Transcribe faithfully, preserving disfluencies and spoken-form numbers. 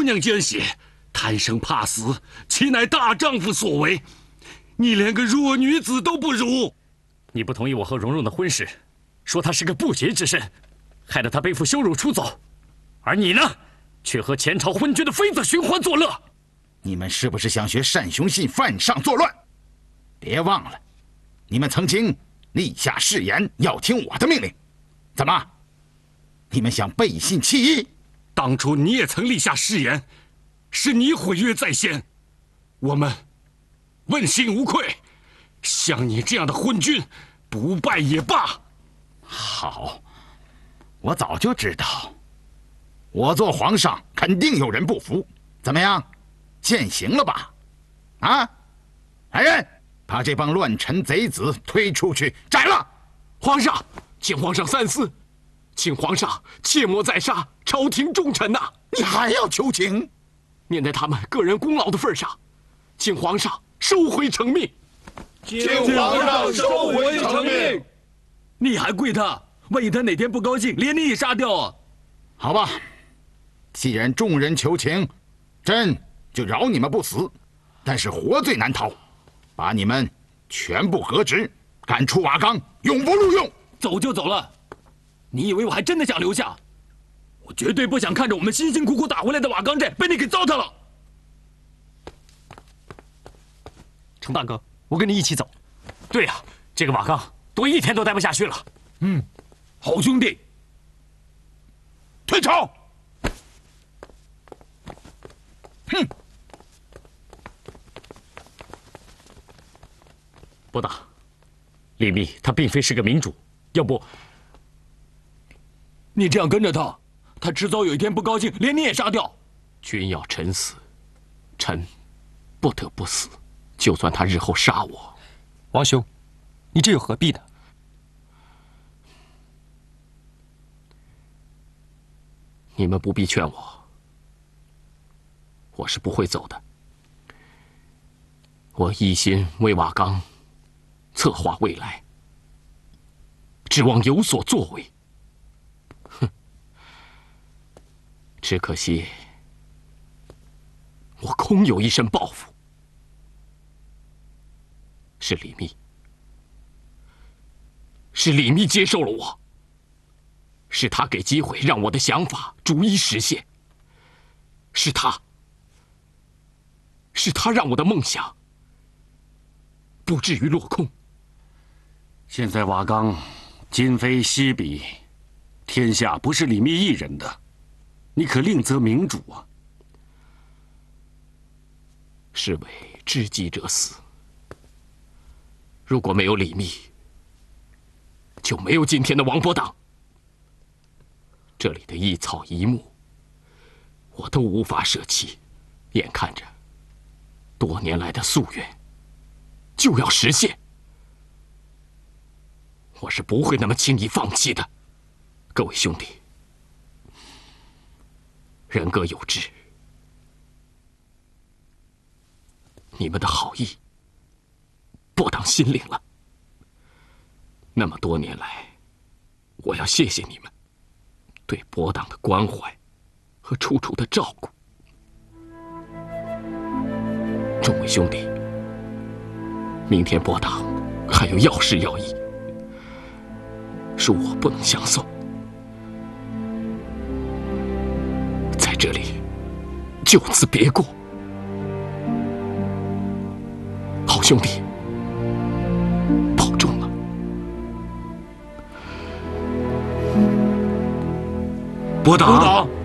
娘奸邪，贪生怕死，岂乃大丈夫所为？你连个弱女子都不如！ 你不同意我和蓉蓉的婚事，说她是个不洁之身，害得她背负羞辱出走，而你呢，却和前朝昏君的妃子寻欢作乐。 你们是不是想学单雄信犯上作乱？别忘了，你们曾经立下誓言要听我的命令，怎么？你们想背信弃义？ 当初你也曾立下誓言，是你毁约在先，我们问心无愧。像你这样的昏君，不拜也罢。 好，我早就知道，我做皇上肯定有人不服。怎么样，现行了吧？啊，来人，把这帮乱臣贼子推出去斩了！ 皇上，请皇上三思，请皇上切莫再杀朝廷重臣呐！ 你还要求情？ 念在他们个人功劳的份上，请皇上收回成命。 请皇上收回成命。 你还跪他？万一他哪天不高兴，连你也杀掉啊！ 好吧，既然众人求情，朕就饶你们不死，但是活罪难逃，把你们全部革职，赶出瓦岗，永不录用。 走就走了，你以为我还真的想留下？我绝对不想看着我们辛辛苦苦打回来的瓦岗寨被你给糟蹋了。 程大哥，我跟你一起走。 对呀、啊，这个瓦岗多一天都待不下去了。 嗯，好兄弟， 退朝！哼！ 伯大，李密他并非是个明主，要不你这样跟着他，他迟早有一天不高兴，连你也杀掉。 君要臣死，臣不得不死，就算他日后杀我。 王兄，你这又何必呢？ 你们不必劝我，我是不会走的。我一心为瓦岗策划未来，指望有所作为。哼，只可惜我空有一身抱负。是李密，是李密接受了我，是他给机会让我的想法逐一实现，是他，是他让我的梦想不至于落空。 现在瓦岗今非昔比，天下不是李密一人的，你可另择明主啊！ 是为知己者死。如果没有李密，就没有今天的王伯党。这里的一草一木，我都无法舍弃。眼看着多年来的夙愿就要实现，我是不会那么轻易放弃的。各位兄弟，人各有志，你们的好意，伯党心领了。那么多年来，我要谢谢你们对伯党的关怀和处处的照顾。众位兄弟，明天伯党还有要事要议，恕我不能相送，在这里就此别过。好兄弟，保重了。 伯党。